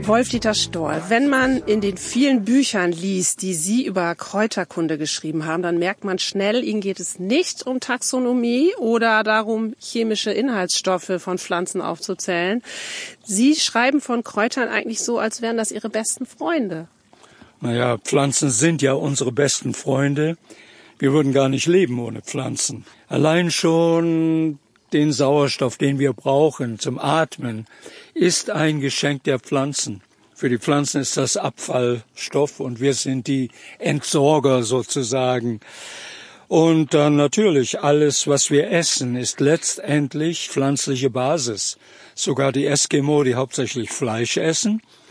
Wolf-Dieter Stoll, wenn man in den vielen Büchern liest, die Sie über Kräuterkunde geschrieben haben, dann merkt man schnell, Ihnen geht es nicht um Taxonomie oder darum, chemische Inhaltsstoffe von Pflanzen aufzuzählen. Sie schreiben von Kräutern eigentlich so, als wären das Ihre besten Freunde. Naja, Pflanzen sind ja unsere besten Freunde. Wir würden gar nicht leben ohne Pflanzen. Allein schon den Sauerstoff, den wir brauchen zum Atmen, ist ein Geschenk der Pflanzen. Für die Pflanzen ist das Abfallstoff und wir sind die Entsorger sozusagen. Und dann natürlich alles, was wir essen, ist letztendlich pflanzliche Basis. Sogar die Eskimo, die hauptsächlich Fleisch essen,